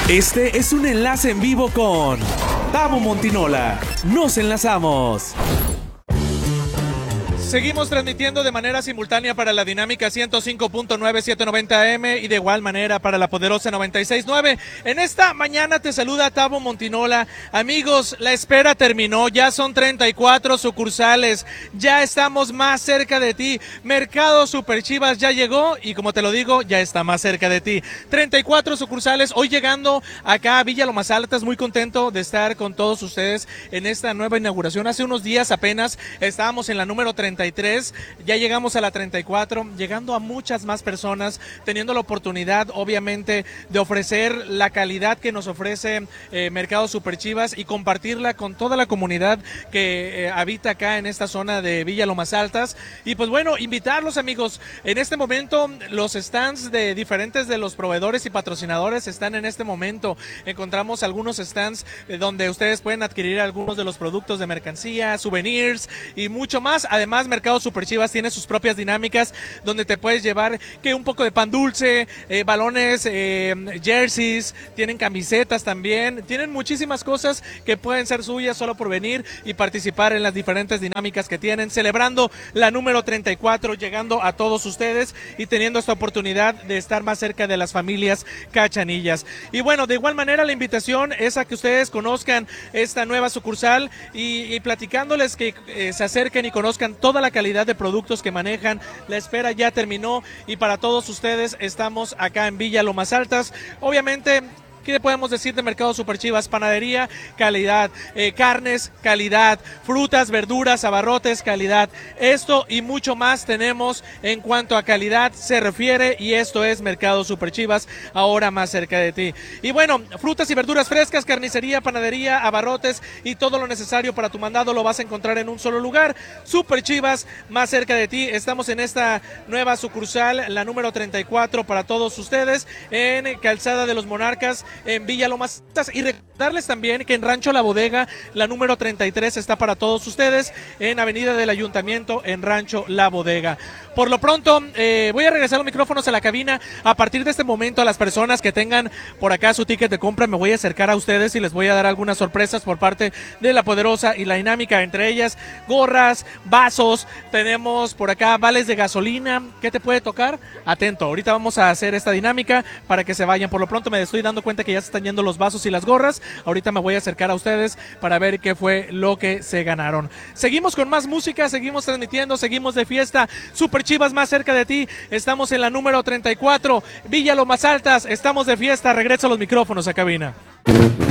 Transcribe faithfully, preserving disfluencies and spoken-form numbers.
Este es un enlace en vivo con Tavo Montinola. Nos enlazamos. Seguimos transmitiendo de manera simultánea para la Dinámica ciento cinco punto nueve, setecientos noventa eme y de igual manera para la Poderosa noventa y seis punto nueve. En esta mañana te saluda Tavo Montinola. Amigos, la espera terminó, ya son treinta y cuatro sucursales, ya estamos más cerca de ti. Mercado Super Chivas ya llegó y como te lo digo, ya está más cerca de ti. treinta y cuatro sucursales, hoy llegando acá a Villa Lomas Altas, muy contento de estar con todos ustedes en esta nueva inauguración. Hace unos días apenas estábamos en la número treinta y tres, ya llegamos a la treinta y cuatro, llegando a muchas más personas, teniendo la oportunidad obviamente de ofrecer la calidad que nos ofrece eh, Mercado Super Chivas y compartirla con toda la comunidad que eh, habita acá en esta zona de Villa Lomas Altas. Y pues bueno, invitarlos, amigos, en este momento los stands de diferentes de los proveedores y patrocinadores están en este momento. Encontramos algunos stands eh, donde ustedes pueden adquirir algunos de los productos de mercancía, souvenirs y mucho más. Además, Mercado Super Chivas tiene sus propias dinámicas donde te puedes llevar que un poco de pan dulce, eh, balones, eh, jerseys, tienen camisetas también, tienen muchísimas cosas que pueden ser suyas solo por venir y participar en las diferentes dinámicas que tienen, celebrando la número treinta y cuatro, llegando a todos ustedes y teniendo esta oportunidad de estar más cerca de las familias cachanillas. Y bueno, de igual manera la invitación es a que ustedes conozcan esta nueva sucursal y, y platicándoles que eh, se acerquen y conozcan toda la calidad de productos que manejan. La espera ya terminó y para todos ustedes estamos acá en Villa Lomas Altas. Obviamente, ¿qué podemos decir de Mercado Super Chivas? Panadería, calidad, eh, carnes, calidad, frutas, verduras, abarrotes, calidad. Esto y mucho más tenemos en cuanto a calidad se refiere y esto es Mercado Super Chivas, ahora más cerca de ti. Y bueno, frutas y verduras frescas, carnicería, panadería, abarrotes y todo lo necesario para tu mandado lo vas a encontrar en un solo lugar. Super Chivas, más cerca de ti. Estamos en esta nueva sucursal, la número treinta y cuatro para todos ustedes, en Calzada de los Monarcas, en Villa Lomas Altas, y recordarles también que en Rancho La Bodega la número treinta y tres está para todos ustedes en Avenida del Ayuntamiento en Rancho La Bodega. Por lo pronto eh, voy a regresar los micrófonos a la cabina. A partir de este momento a las personas que tengan por acá su ticket de compra me voy a acercar a ustedes y les voy a dar algunas sorpresas por parte de la Poderosa y la Dinámica, entre ellas gorras, vasos, tenemos por acá vales de gasolina. ¿Qué te puede tocar? Atento, ahorita vamos a hacer esta dinámica para que se vayan. Por lo pronto me estoy dando cuenta que ya se están yendo los vasos y las gorras. Ahorita me voy a acercar a ustedes para ver qué fue lo que se ganaron. Seguimos con más música, seguimos transmitiendo, seguimos de fiesta. Super Chivas, más cerca de ti. Estamos en la número treinta y cuatro, Villa Lomas Altas. Estamos de fiesta. Regreso a los micrófonos a cabina.